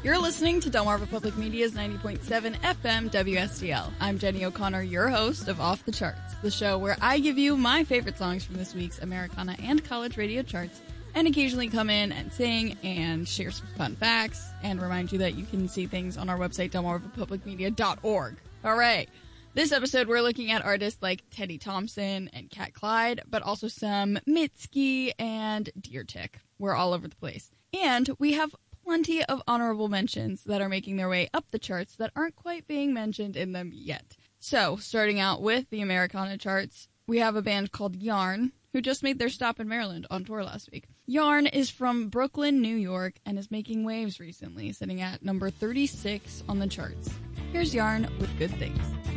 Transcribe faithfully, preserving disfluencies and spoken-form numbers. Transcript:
You're listening to Delmarva Public Media's ninety point seven F M W S D L. I'm Jenny O'Connor, your host of Off the Charts, the show where I give you my favorite songs from this week's Americana and college radio charts, and occasionally come in and sing and share some fun facts, and remind you that you can see things on our website, delmarva public media dot org. Alright, this episode we're looking at artists like Teddy Thompson and Cat Clyde, but also some Mitski and Deer Tick. We're all over the place. And we have plenty of honorable mentions that are making their way up the charts that aren't quite being mentioned in them yet. So, starting out with the Americana charts, we have a band called Yarn, who just made their stop in Maryland on tour last week. Yarn is from Brooklyn, New York, and is making waves recently, sitting at number thirty-six on the charts. Here's Yarn with Good Things.